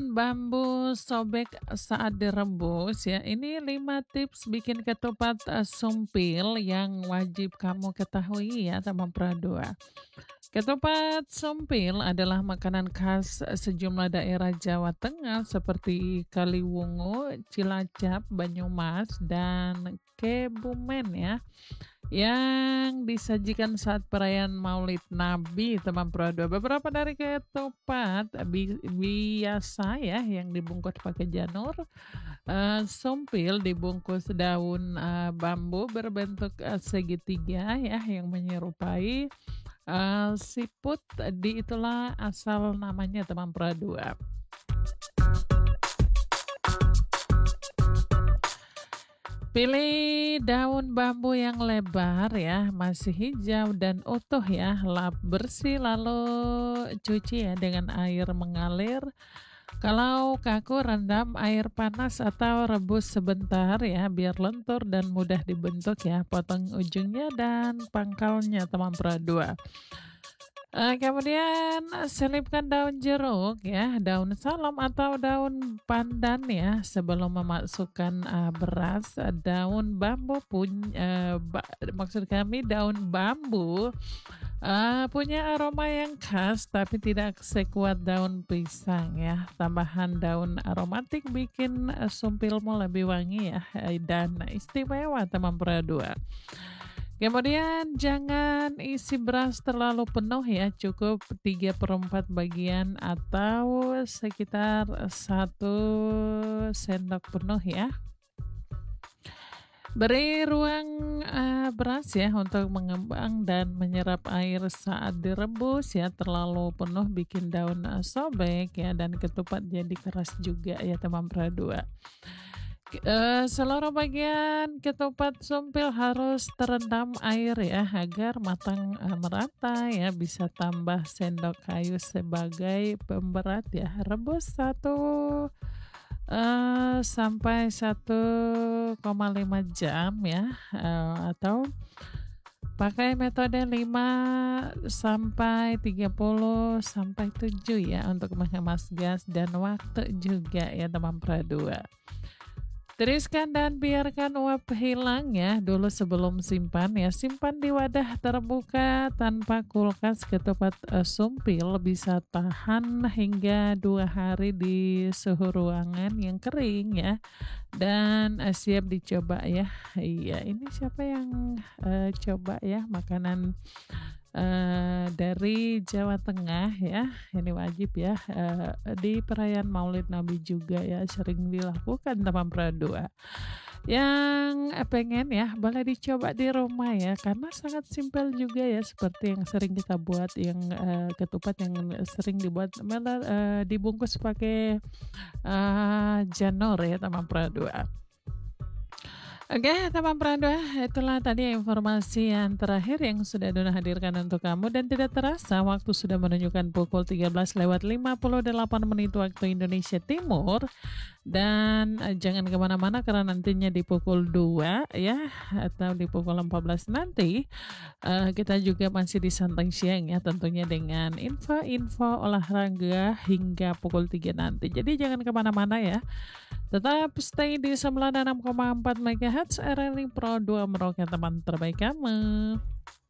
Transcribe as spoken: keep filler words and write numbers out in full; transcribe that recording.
daun bambu sobek saat direbus ya. Ini lima tips bikin ketupat eh, sumpil yang wajib kamu ketahui ya teman Pradua. Ketupat sumpil adalah makanan khas sejumlah daerah Jawa Tengah seperti Kaliwungu, Cilacap, Banyumas, dan Kebumen ya, yang disajikan saat perayaan Maulid Nabi teman Prodwa. Beberapa dari ketupat bi- biasa ya yang dibungkus pakai janur, eh, sumpil dibungkus daun eh, bambu berbentuk eh, segitiga ya yang menyerupai eh, siput. Di itulah asal namanya teman Prodwa. Pilih daun bambu yang lebar ya, masih hijau dan utuh ya. Lap bersih lalu cuci ya dengan air mengalir. Kalau kaku rendam air panas atau rebus sebentar ya biar lentur dan mudah dibentuk ya. Potong ujungnya dan pangkalnya teman Pradua. Eh, kemudian selipkan daun jeruk ya, daun salam atau daun pandan ya sebelum memasukkan eh, beras. Eh, daun bambu pun eh, ba- maksud kami daun bambu eh, punya aroma yang khas tapi tidak sekuat daun pisang ya. Tambahan daun aromatik bikin eh, sumpilmu lebih wangi ya eh, dan istimewa teman Pradua. Kemudian jangan isi beras terlalu penuh ya, cukup tiga per empat bagian atau sekitar satu sendok penuh ya. Beri ruang eh, beras ya untuk mengembang dan menyerap air saat direbus ya. Terlalu penuh bikin daun eh, sobek ya dan ketupat jadi keras juga ya teman Pradua. Eh, seluruh bagian ketupat sumpil harus terendam air ya agar matang eh, merata ya. Bisa tambah sendok kayu sebagai pemberat ya. Rebus satu eh, sampai satu koma lima jam ya, eh, atau pakai metode lima sampai tiga puluh sampai tujuh ya untuk menghemat gas dan waktu juga ya teman Pradua. Tiriskan dan biarkan uap hilang ya dulu sebelum simpan ya. Simpan di wadah terbuka tanpa kulkas. Ketupat eh, sumpil bisa tahan hingga dua hari di suhu ruangan yang kering ya. Dan eh, siap dicoba ya. Iya, ini siapa yang eh, coba ya makanan eh, dari Jawa Tengah ya. Ini wajib ya eh, di perayaan Maulid Nabi juga ya sering dilakukan teman Pradua. Yang eh, pengen ya boleh dicoba di rumah ya karena sangat simpel juga ya seperti yang sering kita buat yang eh, ketupat yang sering dibuat malah eh, dibungkus pakai eh, janur ya teman Pradua. Oke, teman Pradua, itulah tadi informasi yang terakhir yang sudah Dona hadirkan untuk kamu dan tidak terasa waktu sudah menunjukkan pukul tiga belas lewat lima puluh delapan menit waktu Indonesia Timur. Dan eh, jangan kemana-mana karena nantinya di pukul dua ya atau di pukul empat belas nanti eh, kita juga masih di Santai Siang ya tentunya dengan info-info olahraga hingga pukul tiga nanti. Jadi jangan kemana-mana ya. Tetap stay di sembilan puluh enam koma empat MHz R L I Pro dua Merauke teman terbaik kamu.